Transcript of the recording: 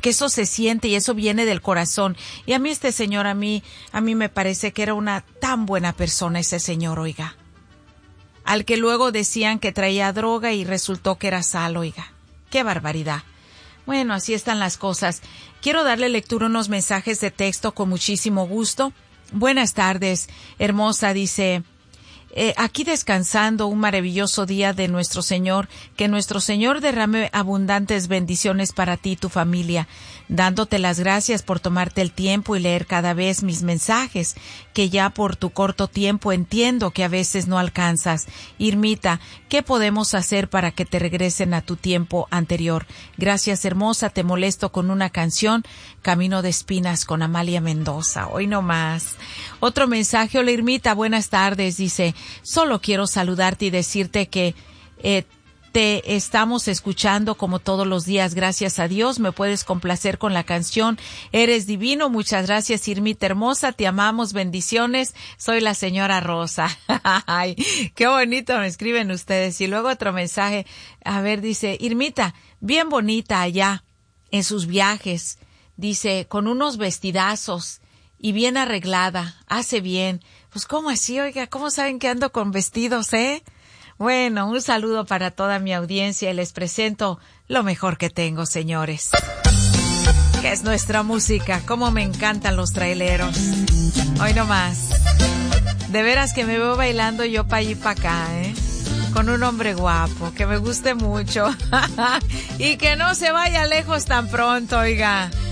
porque eso se siente y eso viene del corazón. Y a mí este señor, a mí me parece que era una tan buena persona ese señor, oiga. Al que luego decían que traía droga y resultó que era sal, oiga. ¡Qué barbaridad! Bueno, así están las cosas. Quiero darle lectura a unos mensajes de texto con muchísimo gusto. Buenas tardes, hermosa, dice... aquí descansando un maravilloso día de nuestro Señor, que nuestro Señor derrame abundantes bendiciones para ti y tu familia, dándote las gracias por tomarte el tiempo y leer cada vez mis mensajes, que ya por tu corto tiempo entiendo que a veces no alcanzas. Irmita, ¿qué podemos hacer para que te regresen a tu tiempo anterior? Gracias, hermosa, te molesto con una canción, Camino de Espinas con Amalia Mendoza. Hoy no más. Otro mensaje, hola Irmita, buenas tardes, dice, solo quiero saludarte y decirte que te estamos escuchando como todos los días, gracias a Dios. Me puedes complacer con la canción Eres Divino. Muchas gracias, Irmita hermosa, te amamos, bendiciones. Soy la señora Rosa. Ay, qué bonito me escriben ustedes. Y luego otro mensaje, a ver, dice, Irmita, bien bonita allá en sus viajes, dice, con unos vestidazos y bien arreglada, hace bien. Pues, ¿cómo así, oiga? ¿Cómo saben que ando con vestidos, Bueno, un saludo para toda mi audiencia y les presento lo mejor que tengo, señores. Que es nuestra música. Cómo me encantan los traileros. Hoy no más. De veras que me veo bailando yo pa' allí pa' acá, con un hombre guapo, que me guste mucho. Y que no se vaya lejos tan pronto, oiga.